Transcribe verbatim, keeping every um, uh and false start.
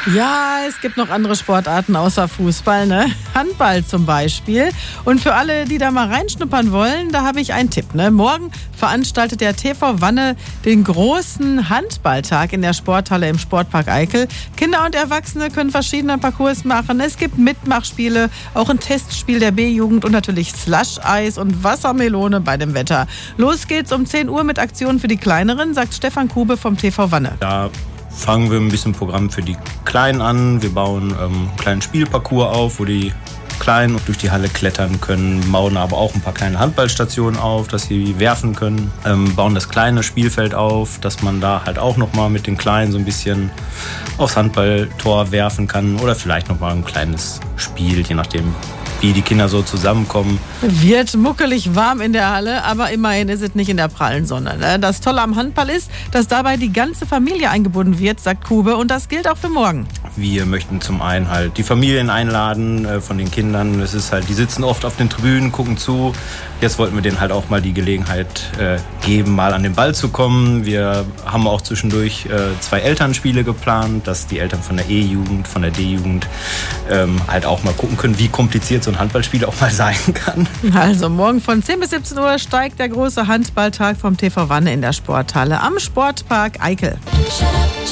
Ja, es gibt noch andere Sportarten außer Fußball, ne? Handball zum Beispiel. Und für alle, die da mal reinschnuppern wollen, da habe ich einen Tipp, ne? Morgen veranstaltet der T V Wanne den großen Handballtag in der Sporthalle im Sportpark Eickel. Kinder und Erwachsene können verschiedene Parcours machen. Es gibt Mitmachspiele, auch ein Testspiel der B-Jugend und natürlich Slush-Eis und Wassermelone bei dem Wetter. Los geht's um zehn Uhr mit Aktionen für die Kleineren, sagt Stefan Kube vom T V Wanne. Da fangen wir ein bisschen Programm für die Kleinen an. Wir bauen ähm, einen kleinen Spielparcours auf, wo die Kleinen durch die Halle klettern können, bauen aber auch ein paar kleine Handballstationen auf, dass sie werfen können, ähm, bauen das kleine Spielfeld auf, dass man da halt auch nochmal mit den Kleinen so ein bisschen aufs Handballtor werfen kann oder vielleicht nochmal ein kleines Spiel, je nachdem, wie die Kinder so zusammenkommen. Wird muckelig warm in der Halle, aber immerhin ist es nicht in der prallen Sonne, ne? Das Tolle am Handball ist, dass dabei die ganze Familie eingebunden wird, sagt Kube, und das gilt auch für morgen. Wir möchten zum einen halt die Familien einladen äh, von den Kindern. Es ist halt, die sitzen oft auf den Tribünen, gucken zu. Jetzt wollten wir denen halt auch mal die Gelegenheit äh, geben, mal an den Ball zu kommen. Wir haben auch zwischendurch äh, zwei Elternspiele geplant, dass die Eltern von der E-Jugend, von der D-Jugend ähm, halt auch mal gucken können, wie kompliziert so ein Handballspiel auch mal sein kann. Also morgen von zehn bis siebzehn Uhr steigt der große Handballtag vom T V Wanne in der Sporthalle am Sportpark Eickel.